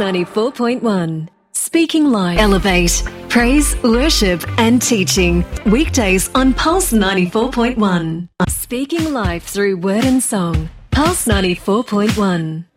94.1. Speaking Life. Elevate. Praise, worship and teaching. Weekdays on Pulse 94.1. Speaking Life through word and song. Pulse 94.1.